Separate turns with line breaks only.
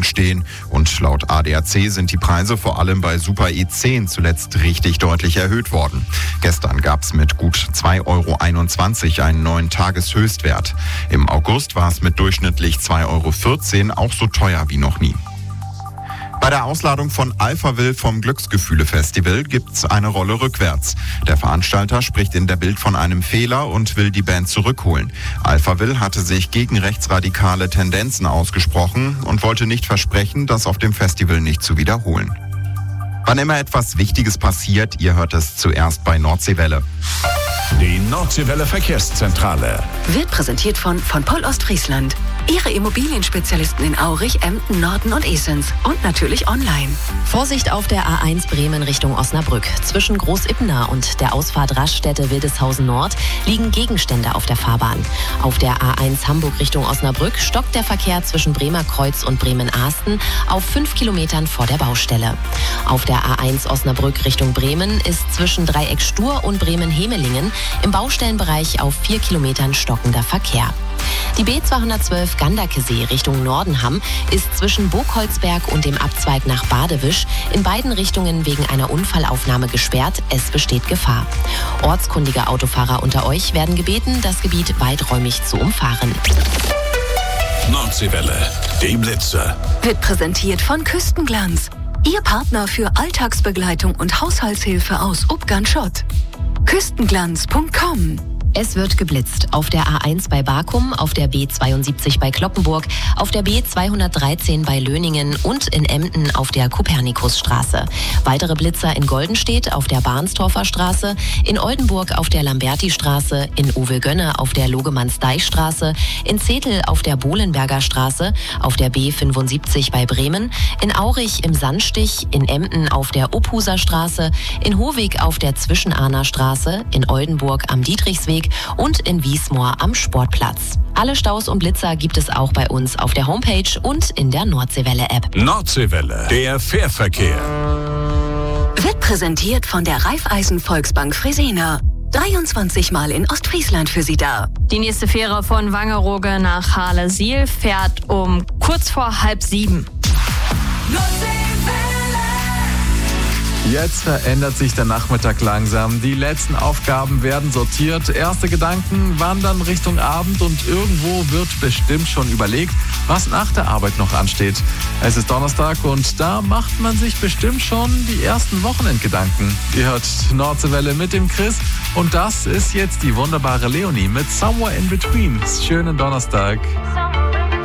Schlangen stehen. Und laut ADAC sind die Preise vor allem bei Super E10 zuletzt richtig deutlich erhöht worden. Gestern gab es mit gut 2,21 € einen neuen Tageshöchstwert. Im August war es mit durchschnittlich 2,14 € auch so teuer wie noch nie. Bei der Ausladung von Alphaville vom Glücksgefühle-Festival gibt's eine Rolle rückwärts. Der Veranstalter spricht in der Bild von einem Fehler und will die Band zurückholen. Alphaville hatte sich gegen rechtsradikale Tendenzen ausgesprochen und wollte nicht versprechen, das auf dem Festival nicht zu wiederholen. Wann immer etwas Wichtiges passiert, ihr hört es zuerst bei Nordseewelle.
Die Nordseewelle Verkehrszentrale
wird präsentiert von Poll Ostfriesland. Ihre Immobilienspezialisten in Aurich, Emden, Norden und Esens. Und natürlich online.
Vorsicht auf der A1 Bremen Richtung Osnabrück. Zwischen Groß-Ippener und der Ausfahrt Raststätte-Wildeshausen Nord liegen Gegenstände auf der Fahrbahn. Auf der A1 Hamburg Richtung Osnabrück stockt der Verkehr zwischen Bremer Kreuz und Bremen-Ahsten auf 5 Kilometern vor der Baustelle. Auf der A1 Osnabrück Richtung Bremen ist zwischen Dreieck Stur und Bremen-Hemelingen im Baustellenbereich auf 4 Kilometern stockender Verkehr. Die B212 Gandakesee Richtung Nordenham ist zwischen Burgholzberg und dem Abzweig nach Badewisch in beiden Richtungen wegen einer Unfallaufnahme gesperrt. Es besteht Gefahr. Ortskundige Autofahrer unter euch werden gebeten, das Gebiet weiträumig zu umfahren.
Nordseewelle, die Blitzer.
Wird präsentiert von Küstenglanz. Ihr Partner für Alltagsbegleitung und Haushaltshilfe aus Ubganschott. Küstenglanz.com.
Es wird geblitzt. Auf der A1 bei Bakum, auf der B72 bei Cloppenburg, auf der B213 bei Löningen und in Emden auf der Kopernikusstraße. Weitere Blitzer in Goldenstedt auf der Barnstorfer Straße, in Oldenburg auf der Lambertistraße, in Uwe-Gönne auf der Logemanns-Deich-Straße, in Zetel auf der Bohlenberger Straße, auf der B75 bei Bremen, in Aurich im Sandstich, in Emden auf der Uphuser Straße, in Hovig auf der Zwischenahner Straße, in Oldenburg am Dietrichsweg und in Wiesmoor am Sportplatz. Alle Staus und Blitzer gibt es auch bei uns auf der Homepage und in der Nordseewelle-App.
Nordseewelle, der Fährverkehr.
Wird präsentiert von der Raiffeisen Volksbank Fresenier. 23 Mal in Ostfriesland für Sie da.
Die nächste Fähre von Wangerooge nach Halle-Siel fährt um kurz vor 6:30.
Jetzt verändert sich der Nachmittag langsam. Die letzten Aufgaben werden sortiert. Erste Gedanken wandern Richtung Abend und irgendwo wird bestimmt schon überlegt, was nach der Arbeit noch ansteht. Es ist Donnerstag und da macht man sich bestimmt schon die ersten Wochenendgedanken. Ihr hört Nordseewelle mit dem Chris und das ist jetzt die wunderbare Leonie mit Somewhere in Between. Schönen Donnerstag.